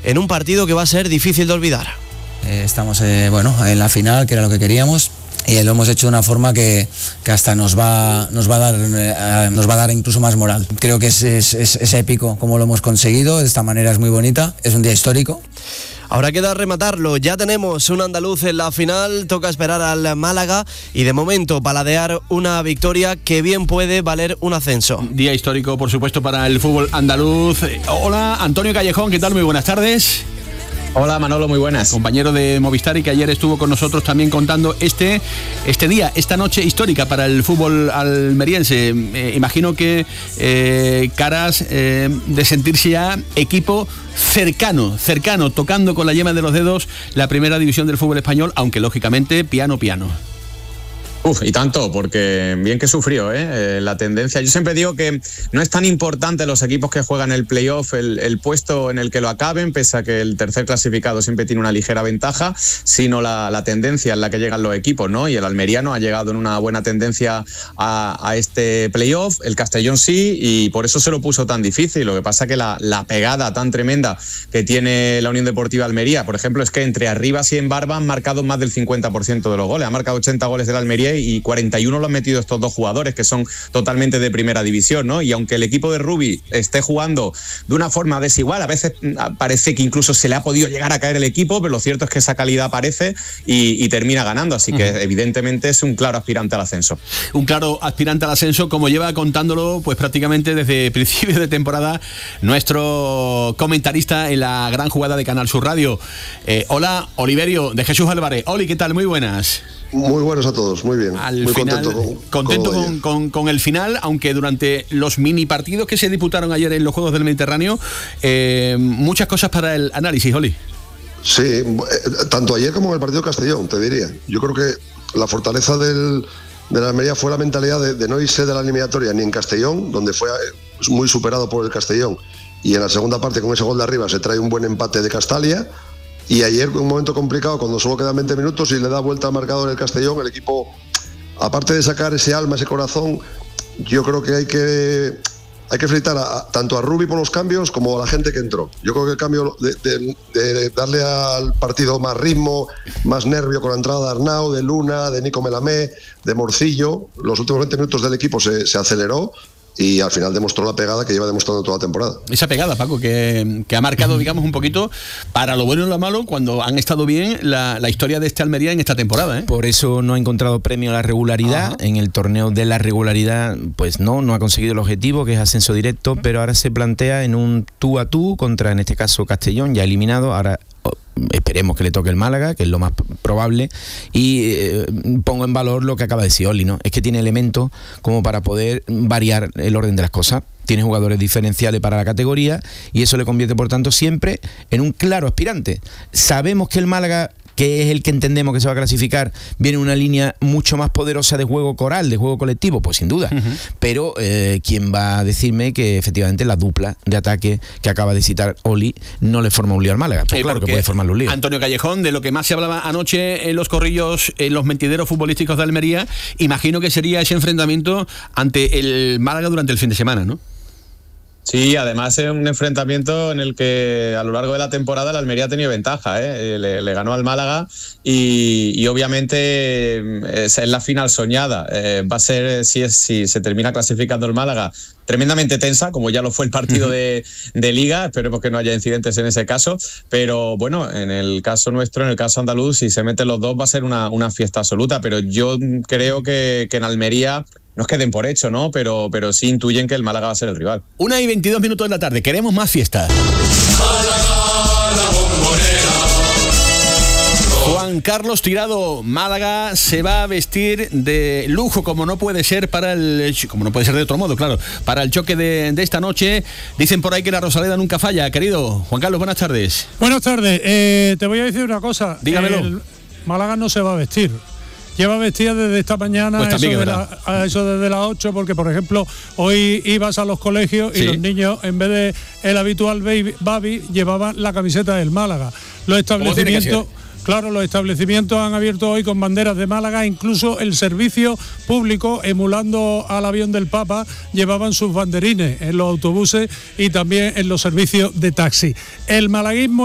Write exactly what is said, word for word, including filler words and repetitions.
en un partido que va a ser difícil de olvidar. Eh, estamos eh, bueno, en la final, que era lo que queríamos. Y lo hemos hecho de una forma que, que hasta nos va, nos va a dar, eh, nos va a dar incluso más moral. Creo que es, es, es, es épico como lo hemos conseguido, de esta manera es muy bonita, es un día histórico. Ahora queda rematarlo, ya tenemos un andaluz en la final, toca esperar al Málaga y de momento paladear una victoria que bien puede valer un ascenso. Día histórico, por supuesto, para el fútbol andaluz. Hola, Antonio Callejón, ¿qué tal? Muy buenas tardes. Hola Manolo, muy buenas. Compañero de Movistar y que ayer estuvo con nosotros también contando este, este día, esta noche histórica para el fútbol almeriense. Eh, imagino que eh, caras eh, de sentirse ya equipo cercano, cercano, tocando con la yema de los dedos la primera división del fútbol español, aunque lógicamente piano, piano. Uf, y tanto, porque bien que sufrió, ¿eh? Eh, la tendencia. Yo siempre digo que no es tan importante los equipos que juegan el playoff, el, el puesto en el que lo acaben, pese a que el tercer clasificado siempre tiene una ligera ventaja, sino la, la tendencia en la que llegan los equipos, ¿no? Y el almeriano ha llegado en una buena tendencia a, a este playoff, el Castellón sí, y por eso se lo puso tan difícil. Lo que pasa que la, la pegada tan tremenda que tiene la Unión Deportiva Almería, por ejemplo, es que entre Arribas y Embarba han marcado más del cincuenta por ciento de los goles. Ha marcado ochenta goles de la Almería y cuarenta y uno lo han metido estos dos jugadores que son totalmente de primera división, ¿no? Y aunque el equipo de Rubi esté jugando de una forma desigual, a veces parece que incluso se le ha podido llegar a caer el equipo, pero lo cierto es que esa calidad aparece y, y termina ganando, así que uh-huh. evidentemente es un claro aspirante al ascenso. Un claro aspirante al ascenso, como lleva contándolo pues prácticamente desde principios de temporada nuestro comentarista en la gran jugada de Canal Sur Radio. Eh, hola, Oliverio de Jesús Álvarez. Oli, ¿qué tal? Muy buenas. Muy buenos a todos, muy bien. Al muy final, contento, con, contento con, con, con, con el final, aunque durante los mini partidos que se disputaron ayer en los Juegos del Mediterráneo, eh, muchas cosas para el análisis, Oli. Sí, eh, tanto ayer como en el partido de Castellón, te diría. Yo creo que la fortaleza del, de la Almería fue la mentalidad de, de no irse de la eliminatoria ni en Castellón, donde fue muy superado por el Castellón, y en la segunda parte con ese gol de arriba se trae un buen empate de Castalia. Y ayer, un momento complicado, cuando solo quedan veinte minutos y le da vuelta al marcador el Castellón, el equipo, aparte de sacar ese alma, ese corazón, yo creo que hay que, hay que felicitar a, a, tanto a Rubi por los cambios como a la gente que entró. Yo creo que el cambio de, de, de darle al partido más ritmo, más nervio con la entrada de Arnau, de Luna, de Nico Melamé, de Morcillo, los últimos veinte minutos del equipo se, se aceleró. Y al final demostró la pegada que lleva demostrando toda la temporada. Esa pegada, Paco, que, que ha marcado, digamos, un poquito, para lo bueno y lo malo, cuando han estado bien, la, la historia de este Almería en esta temporada, ¿eh? Por eso no ha encontrado premio a la regularidad. Ajá. En el torneo de la regularidad, pues no, no ha conseguido el objetivo, que es ascenso directo, pero ahora se plantea en un tú a tú contra, en este caso, Castellón, ya eliminado. Ahora esperemos que le toque el Málaga, que es lo más probable, y eh, pongo en valor lo que acaba de decir Oli, ¿no? Es que tiene elementos como para poder variar el orden de las cosas. Tiene jugadores diferenciales para la categoría y eso le convierte, por tanto, siempre en un claro aspirante. Sabemos que el Málaga, que es el que entendemos que se va a clasificar, viene una línea mucho más poderosa de juego coral, de juego colectivo, pues sin duda. Uh-huh. Pero eh, ¿quién va a decirme que efectivamente la dupla de ataque que acaba de citar Oli no le forma un lío al Málaga? Pues eh, claro que puede formar un lío. Antonio Callejón, de lo que más se hablaba anoche en los corrillos, en los mentideros futbolísticos de Almería, imagino que sería ese enfrentamiento ante el Málaga durante el fin de semana, ¿no? Sí, además es un enfrentamiento en el que a lo largo de la temporada la Almería ha tenido ventaja, ¿eh? Le, le ganó al Málaga y, y obviamente es, es la final soñada. Eh, va a ser, si, es, si se termina clasificando el Málaga, tremendamente tensa, como ya lo fue el partido de, de Liga. Esperemos que no haya incidentes en ese caso, pero bueno, en el caso nuestro, en el caso andaluz, si se meten los dos va a ser una, una fiesta absoluta, pero yo creo que, que en Almería no es que den por hecho, ¿no? Pero, pero sí intuyen que el Málaga va a ser el rival. Una y veintidós minutos de la tarde. Queremos más fiesta. Juan Carlos Tirado, Málaga se va a vestir de lujo, como no puede ser para el, como no puede ser de otro modo, claro, para el choque de, de esta noche. Dicen por ahí que la Rosaleda nunca falla. Querido Juan Carlos, buenas tardes. Buenas tardes. Eh, te voy a decir una cosa. Dígamelo. El Málaga no se va a vestir. Lleva vestida desde esta mañana, pues también, eso, de la, a eso desde las ocho, porque por ejemplo hoy ibas a los colegios y sí, los niños en vez de el habitual baby, baby llevaban la camiseta del Málaga. Los establecimientos, claro, los establecimientos han abierto hoy con banderas de Málaga, incluso el servicio público, emulando al avión del Papa, llevaban sus banderines en los autobuses y también en los servicios de taxi. El malaguismo